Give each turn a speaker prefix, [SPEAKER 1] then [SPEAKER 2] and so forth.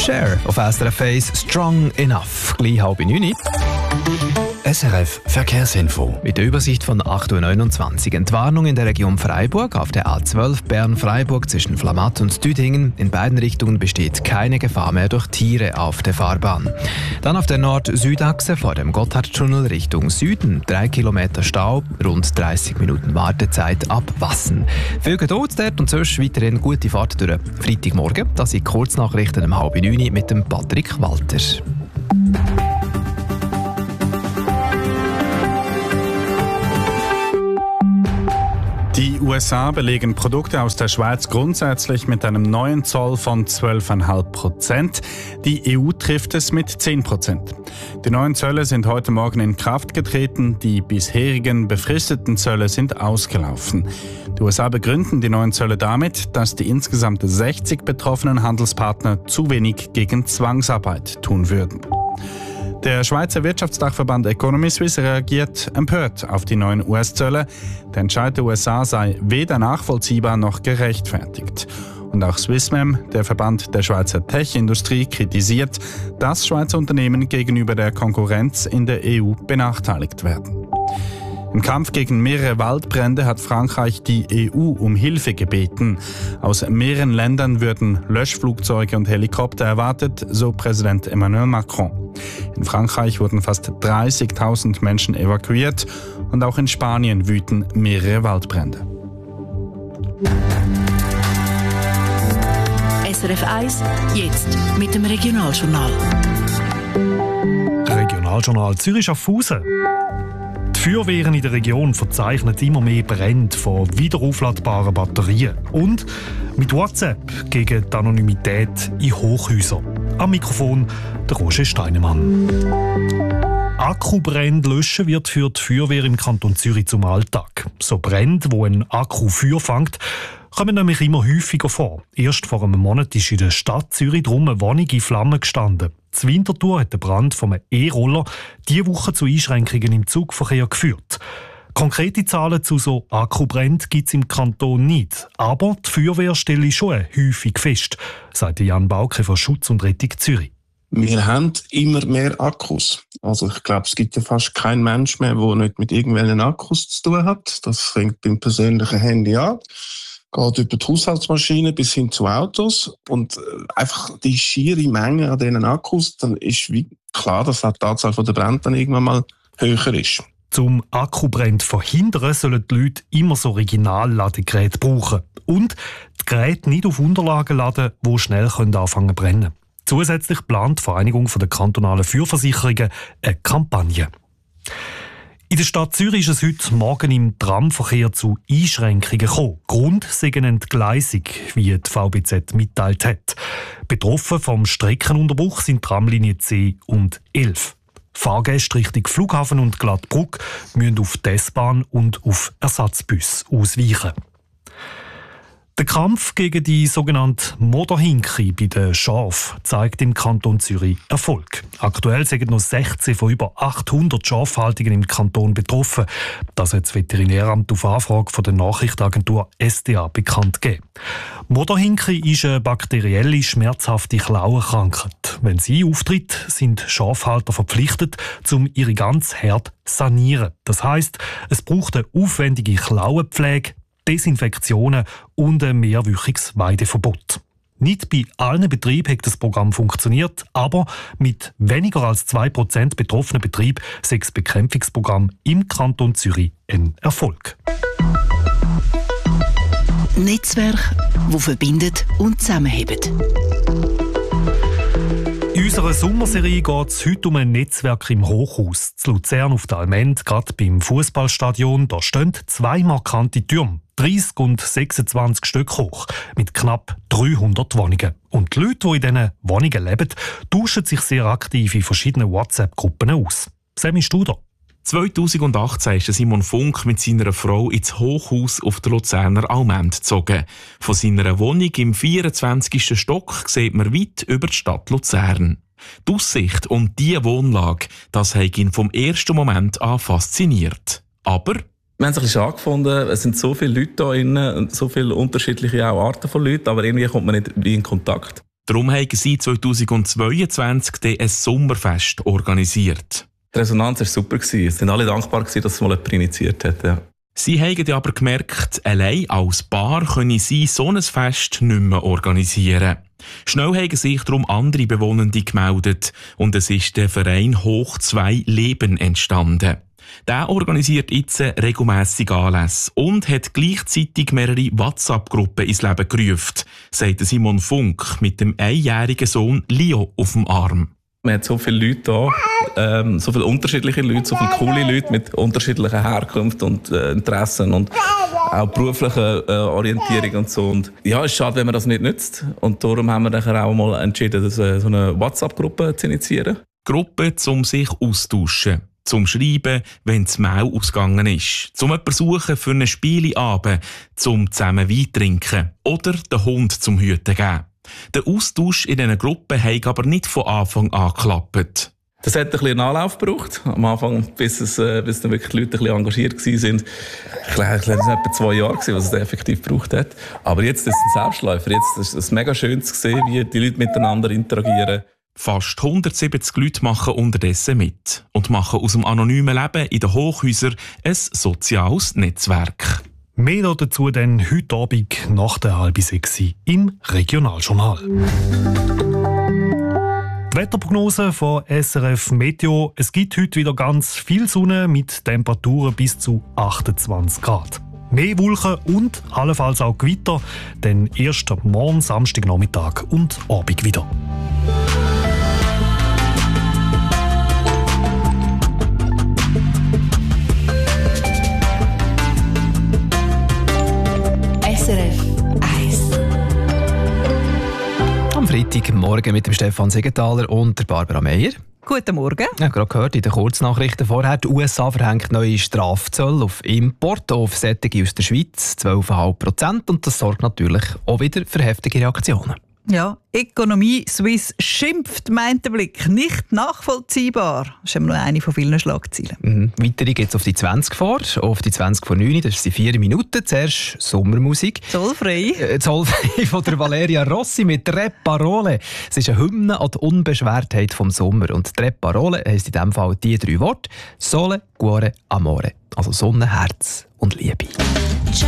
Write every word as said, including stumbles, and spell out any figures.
[SPEAKER 1] Cher auf S R F eins Strong Enough. Gleich halb neun.
[SPEAKER 2] S R F Verkehrsinfo.
[SPEAKER 1] Mit der Übersicht von acht Uhr neunundzwanzig. Entwarnung in der Region Freiburg auf der A zwölf Bern-Freiburg zwischen Flamatt und Düdingen. In beiden Richtungen besteht keine Gefahr mehr durch Tiere auf der Fahrbahn. Dann auf der Nord-Süd-Achse vor dem Gotthardtunnel Richtung Süden. Drei Kilometer Stau, rund dreißig Minuten Wartezeit ab Wassen. Viel Geduld dort und sonst weiterhin gute Fahrt durch Freitagmorgen. Das sind Kurznachrichten um halb neun mit dem Patrick Walter.
[SPEAKER 3] Die U S A belegen Produkte aus der Schweiz grundsätzlich mit einem neuen Zoll von zwölf Komma fünf Prozent. Die E U trifft es mit zehn Prozent. Die neuen Zölle sind heute Morgen in Kraft getreten. Die bisherigen befristeten Zölle sind ausgelaufen. Die U S A begründen die neuen Zölle damit, dass die insgesamt sechzig betroffenen Handelspartner zu wenig gegen Zwangsarbeit tun würden. Der Schweizer Wirtschaftsdachverband Economy Suisse reagiert empört auf die neuen U S-Zölle. Der Entscheid der U S A sei weder nachvollziehbar noch gerechtfertigt. Und auch Swissmem, der Verband der Schweizer Tech-Industrie, kritisiert, dass Schweizer Unternehmen gegenüber der Konkurrenz in der E U benachteiligt werden. Im Kampf gegen mehrere Waldbrände hat Frankreich die E U um Hilfe gebeten. Aus mehreren Ländern würden Löschflugzeuge und Helikopter erwartet, so Präsident Emmanuel Macron. In Frankreich wurden fast dreißigtausend Menschen evakuiert und auch in Spanien wüten mehrere Waldbrände.
[SPEAKER 4] S R F eins, jetzt mit dem Regionaljournal.
[SPEAKER 5] Regionaljournal Zürich-Schaffhausen. Die Feuerwehren in der Region verzeichnen immer mehr Brände von wiederaufladbaren Batterien und mit WhatsApp gegen die Anonymität in Hochhäusern. Am Mikrofon der Roger Steinemann. Akkubrände löschen wird für die Feuerwehr im Kanton Zürich zum Alltag. So Brände, wo ein Akku Feuer fängt, kommen nämlich immer häufiger vor. Erst vor einem Monat ist in der Stadt Zürich drum eine Wohnung in Flammen gestanden. Zur Winterthur hat der Brand von einem E-Roller diese Woche zu Einschränkungen im Zugverkehr geführt. Konkrete Zahlen zu so Akkubränden gibt es im Kanton nicht. Aber die Feuerwehr stelle schon häufig fest, sagt Jan Bauke von Schutz und Rettung Zürich.
[SPEAKER 6] Wir haben immer mehr Akkus. Also ich glaube, es gibt ja fast keinen Mensch mehr, der nicht mit irgendwelchen Akkus zu tun hat. Das fängt beim persönlichen Handy an, geht über die Haushaltsmaschine bis hin zu Autos. Und einfach die schiere Menge an diesen Akkus, dann ist wie klar, dass auch die Anzahl der Brände dann irgendwann mal höher ist.
[SPEAKER 5] Zum Akkubrände verhindern sollen die Leute immer so Original-Ladegeräte brauchen. Und die Geräte nicht auf Unterlagen laden, die schnell anfangen zu brennen. Zusätzlich plant die Vereinigung der kantonalen Feuerversicherungen eine Kampagne. In der Stadt Zürich ist es heute Morgen im Tramverkehr zu Einschränkungen gekommen. Grund sei eine Entgleisung, wie die V B Z mitteilt hat. Betroffen vom Streckenunterbruch sind Tramlinie zehn und elf. Fahrgäste Richtung Flughafen und Glattbrugg müssen auf die S-Bahn und auf Ersatzbus ausweichen. Der Kampf gegen die sogenannte Moderhinke bei den Schafen zeigt im Kanton Zürich Erfolg. Aktuell sind noch sechzehn von über achthundert Schafhaltungen im Kanton betroffen. Das hat das Veterinäramt auf Anfrage von der Nachrichtenagentur S D A bekannt gegeben. Moderhinke ist eine bakterielle, schmerzhafte Klauenkrankheit. Wenn sie auftritt, sind Schafhalter verpflichtet, um ihre ganze Herde zu sanieren. Das heisst, es braucht eine aufwendige Klauenpflege, Desinfektionen und ein mehrwöchiges Weideverbot. Nicht bei allen Betrieben hat das Programm funktioniert, aber mit weniger als zwei Prozent betroffenen Betrieben sei das Bekämpfungsprogramm im Kanton Zürich ein Erfolg.
[SPEAKER 4] Netzwerk, das verbindet und zusammenhält.
[SPEAKER 5] In unserer Sommerserie geht es heute um ein Netzwerk im Hochhaus. Zu Luzern auf der Almend, gerade beim Fußballstadion, da stehen zwei markante Türme, dreißig und sechsundzwanzig Stück hoch, mit knapp dreihundert Wohnungen. Und die Leute, die in diesen Wohnungen leben, tauschen sich sehr aktiv in verschiedenen WhatsApp-Gruppen aus. Sammy Studer.
[SPEAKER 7] zweitausendachtzehn ist Simon Funk mit seiner Frau ins Hochhaus auf der Luzerner Almend gezogen. Von seiner Wohnung im vierundzwanzigsten Stock sieht man weit über die Stadt Luzern. Die Aussicht und die Wohnlage, das hat ihn vom ersten Moment an fasziniert. Aber
[SPEAKER 8] wir haben es ein bisschen schade gefunden. Es sind so viele Leute da drin, so viele unterschiedliche auch Arten von Leuten, aber irgendwie kommt man nicht in Kontakt.
[SPEAKER 7] Darum haben sie zweitausendzweiundzwanzig ein Sommerfest organisiert.
[SPEAKER 8] Die Resonanz war super. Sie sind alle dankbar, dass es mal jemand initiiert hat. Ja.
[SPEAKER 7] Sie haben aber gemerkt, allein als Paar können sie so ein Fest nicht mehr organisieren. Schnell haben sich darum andere Bewohnende gemeldet und es ist der Verein Hoch zwei Leben entstanden. Der organisiert jetzt regelmässig Anlässe und hat gleichzeitig mehrere WhatsApp-Gruppen ins Leben gerufen, sagt Simon Funk mit dem einjährigen Sohn Leo auf dem Arm.
[SPEAKER 8] Man hat so viele Leute da, ähm, so viele unterschiedliche Leute, so viele coole Leute mit unterschiedlichen Herkünften und äh, Interessen und auch beruflicher äh, Orientierung und so. Und ja, es ist schade, wenn man das nicht nützt. Und darum haben wir dann auch mal entschieden, das, äh, so eine WhatsApp-Gruppe zu initiieren.
[SPEAKER 7] Gruppe, um sich austauschen, zum Schreiben, wenn das Mail ausgegangen ist, zum jemanden suchen für einen Spieleabend, zum zusammen Wein trinken oder den Hund zum Hüten geben. Der Austausch in diesen Gruppen hat aber nicht von Anfang an geklappt.
[SPEAKER 8] Das hat ein bisschen Anlauf gebraucht. Am Anfang, bis, es, äh, bis dann wirklich die Leute ein bisschen engagiert waren. Ich glaube, es waren etwa zwei Jahre, was es effektiv gebraucht hat. Aber jetzt ist es ein Selbstläufer. Jetzt ist es mega schön zu sehen, wie die Leute miteinander interagieren.
[SPEAKER 7] Fast hundertsiebzig Leute machen unterdessen mit und machen aus dem anonymen Leben in den Hochhäusern ein soziales Netzwerk.
[SPEAKER 5] Mehr dazu dann heute Abend nach der halben sechs im Regionaljournal. Die Wetterprognose von S R F Meteo. Es gibt heute wieder ganz viel Sonne mit Temperaturen bis zu achtundzwanzig Grad. Mehr Wolken und allenfalls auch Gewitter, dann erst morgen Samstagnachmittag und Abend wieder.
[SPEAKER 4] S R F eins.
[SPEAKER 1] Am Freitagmorgen mit dem Stefan Siegenthaler und der Barbara Meier.
[SPEAKER 9] Guten Morgen.
[SPEAKER 1] Ich habe gerade gehört in den Kurznachrichten vorher, die U S A verhängt neue Strafzölle auf Import auf Sättige aus der Schweiz, zwölf Komma fünf Prozent. Und das sorgt natürlich auch wieder für heftige Reaktionen.
[SPEAKER 9] Ja, Ökonomie Swiss schimpft, meint der Blick. Nicht nachvollziehbar. Das ist immer nur eine von vielen Schlagzeilen.
[SPEAKER 1] Mhm. Weiter geht es auf die zwanzig vor, auf die zwanzig vor neun, das sind vier Minuten. Zuerst Sommermusik.
[SPEAKER 9] Zollfrei.
[SPEAKER 1] Äh, Zollfrei von der Valeria Rossi mit «Tre Parole». Es ist eine Hymne an die Unbeschwertheit vom Sommer. Und «Tre Parole» heisst in diesem Fall die drei Worte: Sole, Cuore, Amore. Also Sonne, Herz und Liebe.